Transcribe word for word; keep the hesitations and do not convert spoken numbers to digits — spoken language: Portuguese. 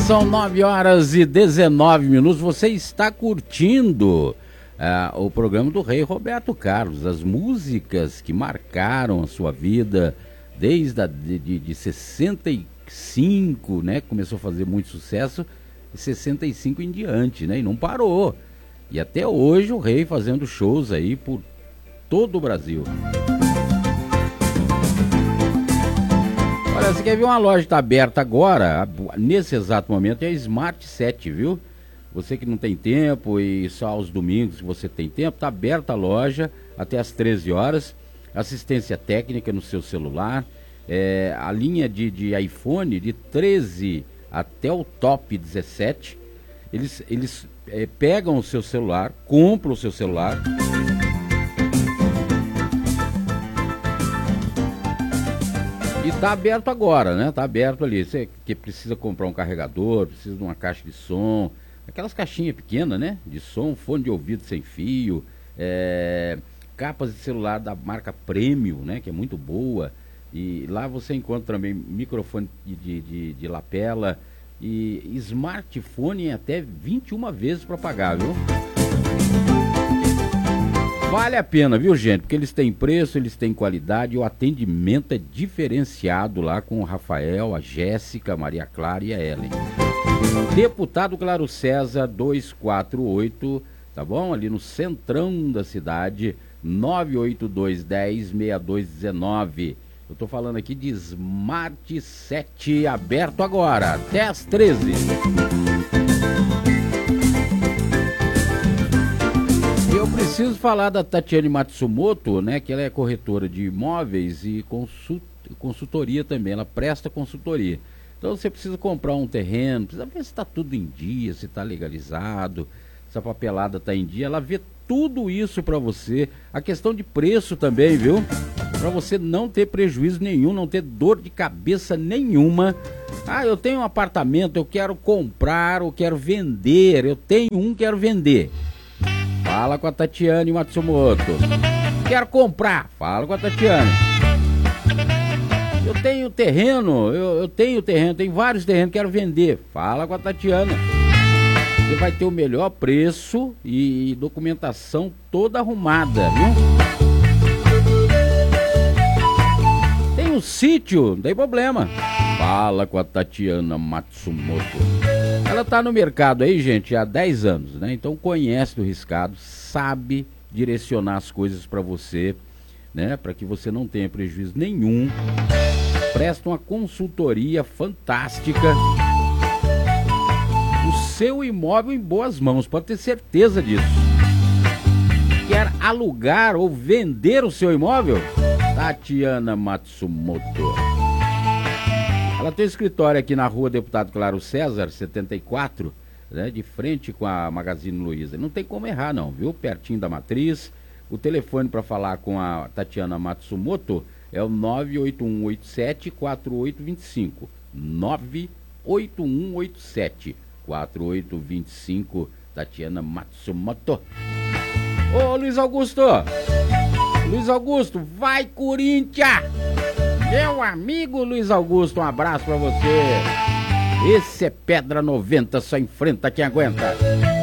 São nove horas e dezenove minutos. Você está curtindo uh, o programa do Rei Roberto Carlos, as músicas que marcaram a sua vida desde a, de, de, de sessenta e cinco, né? Começou a fazer muito sucesso de sessenta e cinco em diante, né? E não parou. E até hoje o Rei fazendo shows aí por todo o Brasil. Olha, você quer ver uma loja que está aberta agora, nesse exato momento, é a Smart sete, viu? Você que não tem tempo e só aos domingos que você tem tempo, está aberta a loja até às treze horas, assistência técnica no seu celular, é, a linha de, de iPhone de treze até o top dezessete, eles, eles é, pegam o seu celular, compram o seu celular... E tá aberto agora, né? Tá aberto ali. Você que precisa comprar um carregador, precisa de uma caixa de som, aquelas caixinhas pequenas, né? De som, fone de ouvido sem fio, é, capas de celular da marca Premium, né? Que é muito boa. E lá você encontra também microfone de, de, de, de lapela e smartphone em até vinte e uma vezes para pagar, viu? Vale a pena, viu, gente? Porque eles têm preço, eles têm qualidade e o atendimento é diferenciado lá com o Rafael, a Jéssica, a Maria Clara e a Ellen. Deputado Claro César duzentos e quarenta e oito, tá bom? Ali no centrão da cidade, nove oito dois um zero seis dois um nove. Eu tô falando aqui de Smart sete, aberto agora, até às treze. Eu preciso falar da Tatiane Matsumoto, né, que ela é corretora de imóveis e consult, consultoria também, ela presta consultoria. Então você precisa comprar um terreno, precisa ver se está tudo em dia, se está legalizado, se a papelada está em dia, ela vê tudo isso para você. A questão de preço também, viu? Para você não ter prejuízo nenhum, não ter dor de cabeça nenhuma. Ah, eu tenho um apartamento, eu quero comprar, eu quero vender, eu tenho um, quero vender. Fala com a Tatiane Matsumoto. Quero comprar. Fala com a Tatiane. Eu tenho terreno, eu, eu tenho terreno, tenho vários terrenos, quero vender. Fala com a Tatiana. Você vai ter o melhor preço e documentação toda arrumada, viu? Tem um sítio, não tem problema. Fala com a Tatiana Matsumoto. Ela tá no mercado aí, gente, há dez anos, né? Então conhece do riscado, sabe direcionar as coisas para você, né? Para que você não tenha prejuízo nenhum. Presta uma consultoria fantástica. O seu imóvel em boas mãos, pode ter certeza disso. Quer alugar ou vender o seu imóvel? Tatiana Matsumoto. Ela tem um escritório aqui na rua Deputado Claro César, setenta e quatro, né, de frente com a Magazine Luiza. Não tem como errar não, viu? Pertinho da Matriz. O telefone para falar com a Tatiana Matsumoto é o nove oito um oito sete quatro oito dois cinco. nove oito um oito sete quatro oito dois cinco, Tatiana Matsumoto. Ô Luiz Augusto! Luiz Augusto, vai Corinthians! Meu amigo Luiz Augusto, um abraço pra você. Esse é Pedra noventa, só enfrenta quem aguenta.